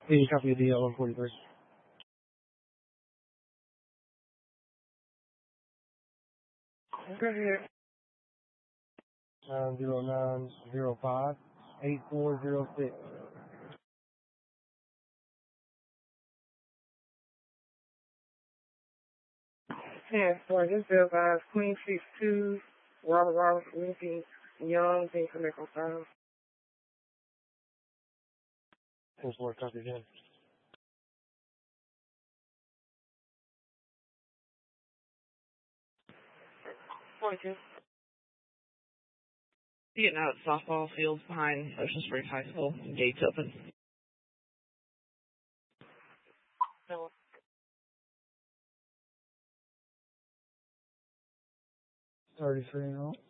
Hey, copy the 143. 0905-8406. Yeah, for this bill by Queen 62, Robert Roberts, Lincoln, Young, and Connecticut South. Thanks for copy again. Thank you. Getting out at softball fields behind Ocean Springs High School. Gates open. No. 33 and all.